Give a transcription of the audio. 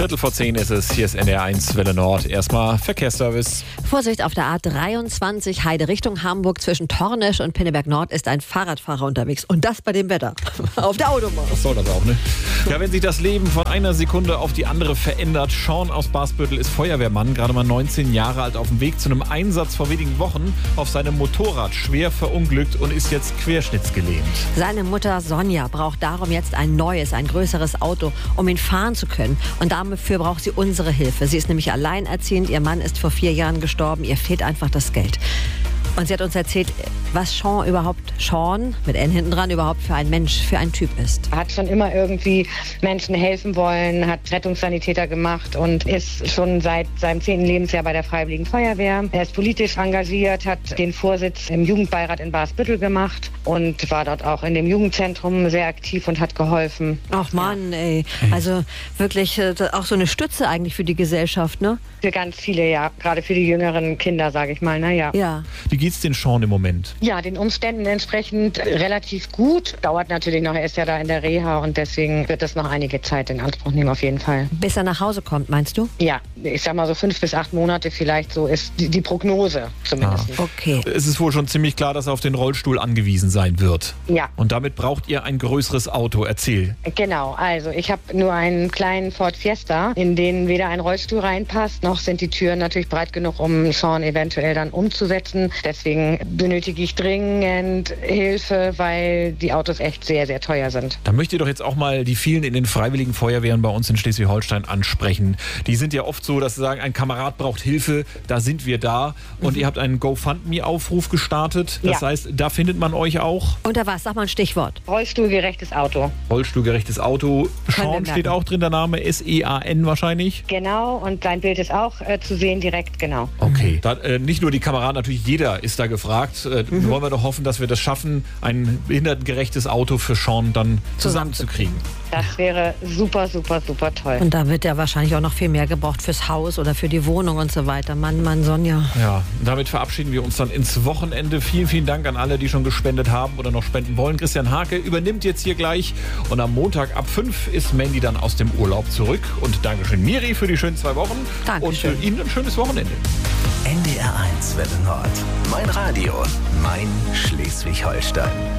9:15 ist es. Hier ist NDR1 Welle Nord. Erstmal Verkehrsservice. Vorsicht, auf der A23 Heide Richtung Hamburg zwischen Tornisch und Pinneberg Nord ist ein Fahrradfahrer unterwegs. Und das bei dem Wetter. Auf der Autobahn. Was soll das auch, ne? Ja, wenn sich das Leben von einer Sekunde auf die andere verändert. Sean aus Basbüttel ist Feuerwehrmann, gerade mal 19 Jahre alt, auf dem Weg zu einem Einsatz vor wenigen Wochen auf seinem Motorrad schwer verunglückt und ist jetzt querschnittsgelähmt. Seine Mutter Sonja braucht darum jetzt ein neues, ein größeres Auto, um ihn fahren zu können. Und dafür braucht sie unsere Hilfe. Sie ist nämlich alleinerziehend. Ihr Mann ist vor 4 Jahren gestorben. Ihr fehlt einfach das Geld. Und sie hat uns erzählt, was Sean mit N hinten dran, überhaupt für ein Mensch, für ein Typ ist. Er hat schon immer irgendwie Menschen helfen wollen, hat Rettungssanitäter gemacht und ist schon seit seinem 10. Lebensjahr bei der Freiwilligen Feuerwehr. Er ist politisch engagiert, hat den Vorsitz im Jugendbeirat in Basbüttel gemacht und war dort auch in dem Jugendzentrum sehr aktiv und hat geholfen. Ach Mann, ey. Also wirklich auch so eine Stütze eigentlich für die Gesellschaft, ne? Für ganz viele, ja. Gerade für die jüngeren Kinder, sage ich mal, naja. Ja. Wie geht's den Sean im Moment? Ja, den Umständen entsprechend relativ gut. Dauert natürlich noch, er ist ja da in der Reha und deswegen wird das noch einige Zeit in Anspruch nehmen, auf jeden Fall. Bis er nach Hause kommt, meinst du? Ja, ich sag mal so 5 bis 8 Monate vielleicht, so ist die Prognose zumindest. Okay. Es ist wohl schon ziemlich klar, dass er auf den Rollstuhl angewiesen sein wird. Ja. Und damit braucht ihr ein größeres Auto. Erzähl. Genau, also ich habe nur einen kleinen Ford Fiesta, in den weder ein Rollstuhl reinpasst, noch sind die Türen natürlich breit genug, um Sean eventuell dann umzusetzen. Deswegen benötige ich dringend Hilfe, weil die Autos echt sehr, sehr teuer sind. Da möchte ich doch jetzt auch mal die vielen in den Freiwilligen Feuerwehren bei uns in Schleswig-Holstein ansprechen. Die sind ja oft so, dass sie sagen, ein Kamerad braucht Hilfe, da sind wir da. Und ihr habt einen GoFundMe-Aufruf gestartet. Das heißt, da findet man euch auch. Unter was? Sag mal ein Stichwort. Rollstuhlgerechtes Auto. Rollstuhlgerechtes Auto. Sean merken. steht auch drin, der Name SEAN wahrscheinlich. Genau, und sein Bild ist auch zu sehen direkt, genau. Okay. Da, nicht nur die Kameraden, natürlich jeder ist da gefragt. Wollen wir doch hoffen, dass wir das schaffen, ein behindertengerechtes Auto für Sean dann zusammenzukriegen. Das wäre super, super, super toll. Und da wird ja wahrscheinlich auch noch viel mehr gebraucht fürs Haus oder für die Wohnung und so weiter. Mann, Sonja. Ja, und damit verabschieden wir uns dann ins Wochenende. Vielen, vielen Dank an alle, die schon gespendet haben oder noch spenden wollen. Christian Hake übernimmt jetzt hier gleich und am Montag ab 5 ist Mandy dann aus dem Urlaub zurück. Und Dankeschön Miri für die schönen 2 Wochen. Dankeschön. Und Ihnen ein schönes Wochenende. NDR1 Welle Nord. Mein Radio, mein Schleswig-Holstein.